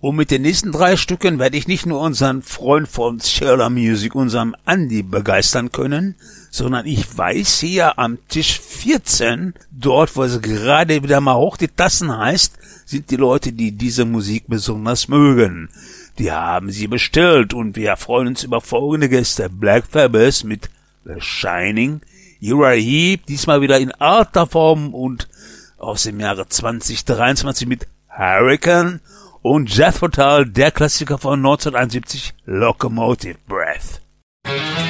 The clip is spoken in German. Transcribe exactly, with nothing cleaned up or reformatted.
Und mit den nächsten drei Stücken werde ich nicht nur unseren Freund von Schiller Music, unserem Andy, begeistern können, sondern ich weiß hier am Tisch vierzehn, dort, wo es gerade wieder mal hoch die Tassen heißt, sind die Leute, die diese Musik besonders mögen. Die haben sie bestellt und wir freuen uns über folgende Gäste. Black Sabbath mit The Shining, Uriah Heep, diesmal wieder in alter Form und aus dem Jahre zwanzig dreiundzwanzig mit Hurricane, und Jethro Tull, der Klassiker von neunzehnhunderteinundsiebzig, Locomotive Breath.